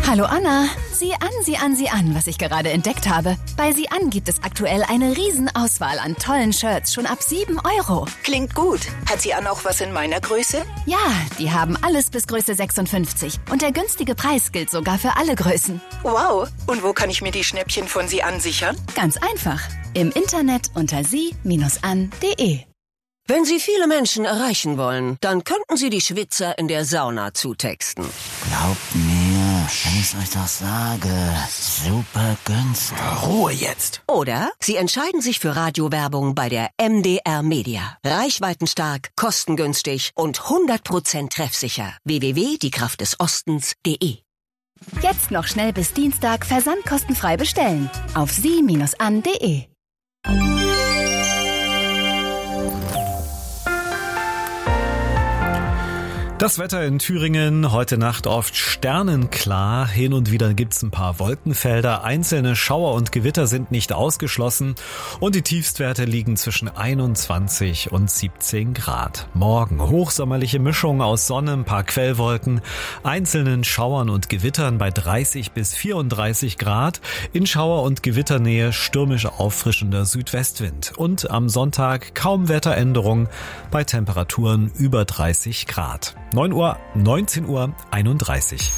Hallo Anna, sieh an, was ich gerade entdeckt habe. Bei Sieh an gibt es aktuell eine Riesenauswahl an tollen Shirts, schon ab 7 €. Klingt gut. Hat Sie auch was in meiner Größe? Ja, die haben alles bis Größe 56 und der günstige Preis gilt sogar für alle Größen. Wow, und wo kann ich mir die Schnäppchen von Sie an sichern? Ganz einfach, im Internet unter sie-an.de. Wenn Sie viele Menschen erreichen wollen, dann könnten Sie die Schwitzer in der Sauna zutexten. Glaubt mir, wenn ich euch das sage, super günstig. Ruhe jetzt. Oder Sie entscheiden sich für Radiowerbung bei der MDR Media. Reichweitenstark, kostengünstig und 100% treffsicher. www.diekraftdesostens.de. Jetzt noch schnell bis Dienstag versandkostenfrei bestellen auf sie-an.de. Das Wetter in Thüringen, heute Nacht oft sternenklar. Hin und wieder gibt's ein paar Wolkenfelder. Einzelne Schauer und Gewitter sind nicht ausgeschlossen. Und die Tiefstwerte liegen zwischen 21 und 17 Grad. Morgen hochsommerliche Mischung aus Sonne, ein paar Quellwolken, einzelnen Schauern und Gewittern bei 30 bis 34 Grad. In Schauer- und Gewitternähe stürmisch auffrischender Südwestwind. Und am Sonntag kaum Wetteränderung bei Temperaturen über 30 Grad. 9 Uhr, 19 Uhr, 31.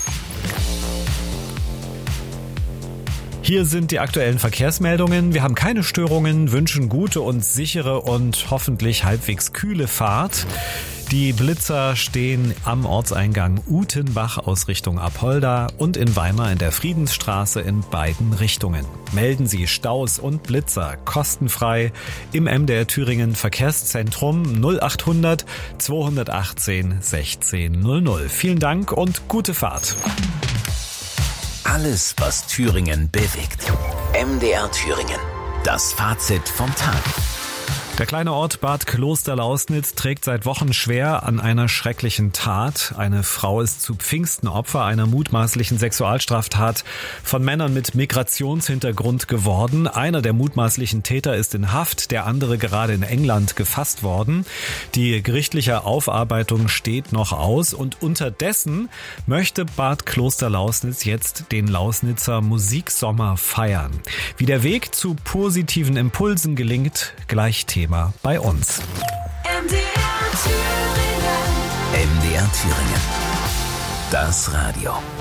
Hier sind die aktuellen Verkehrsmeldungen. Wir haben keine Störungen, wünschen gute und sichere und hoffentlich halbwegs kühle Fahrt. Die Blitzer stehen am Ortseingang Utenbach aus Richtung Apolda und in Weimar in der Friedensstraße in beiden Richtungen. Melden Sie Staus und Blitzer kostenfrei im MDR Thüringen Verkehrszentrum 0800 218 1600. Vielen Dank und gute Fahrt. Alles, was Thüringen bewegt. MDR Thüringen. Das Fazit vom Tag. Der kleine Ort Bad Klosterlausnitz trägt seit Wochen schwer an einer schrecklichen Tat. Eine Frau ist zu Pfingsten Opfer einer mutmaßlichen Sexualstraftat von Männern mit Migrationshintergrund geworden. Einer der mutmaßlichen Täter ist in Haft, der andere gerade in England gefasst worden. Die gerichtliche Aufarbeitung steht noch aus und unterdessen möchte Bad Klosterlausnitz jetzt den Lausnitzer Musiksommer feiern. Wie der Weg zu positiven Impulsen gelingt, gleich Thema bei uns. MDR Thüringen. MDR Thüringen. Das Radio.